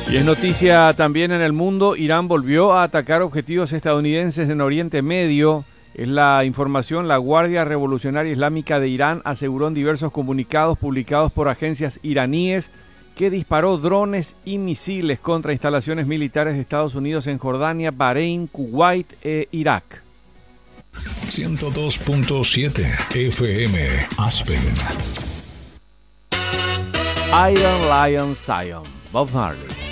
Y es noticia también en el mundo, Irán volvió a atacar objetivos estadounidenses en Oriente Medio. Es la información, la Guardia Revolucionaria Islámica de Irán aseguró en diversos comunicados publicados por agencias iraníes que disparó drones y misiles contra instalaciones militares de Estados Unidos en Jordania, Bahrein, Kuwait e Irak. 102.7 FM Aspen. Iron Lion Zion, Bob Marley.